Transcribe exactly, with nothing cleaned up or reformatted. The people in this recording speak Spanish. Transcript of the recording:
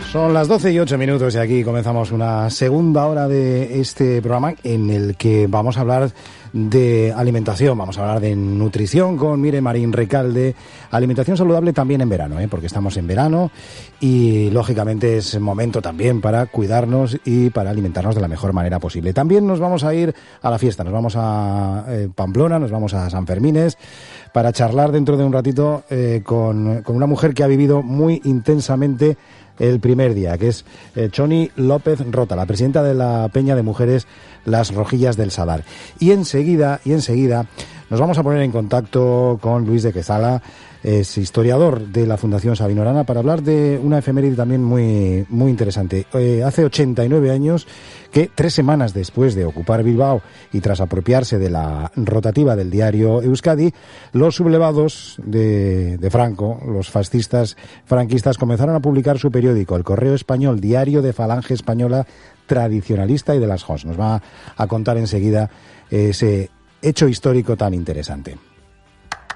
Son las doce y ocho minutos y aquí comenzamos una segunda hora de este programa en el que vamos a hablar de alimentación, vamos a hablar de nutrición con Mire Marín Recalde, alimentación saludable también en verano, ¿eh? Porque estamos en verano y lógicamente es momento también para cuidarnos y para alimentarnos de la mejor manera posible. También nos vamos a ir a la fiesta, nos vamos a eh, Pamplona, nos vamos a San Fermines para charlar dentro de un ratito eh, con, con una mujer que ha vivido muy intensamente el primer día, que es eh, Choni López Rota, la presidenta de la Peña de Mujeres Las Rojillas del Sadar. Y enseguida, y enseguida nos vamos a poner en contacto con Luis de Quezala, es historiador de la Fundación Sabino Arana, para hablar de una efeméride también muy, muy interesante. Eh, hace ochenta y nueve años que, tres semanas después de ocupar Bilbao y tras apropiarse de la rotativa del diario Euskadi, los sublevados de, de Franco, los fascistas franquistas, comenzaron a publicar su periódico, El Correo Español, diario de Falange Española tradicionalista y de las Jons. Nos va a contar enseguida ese hecho histórico tan interesante.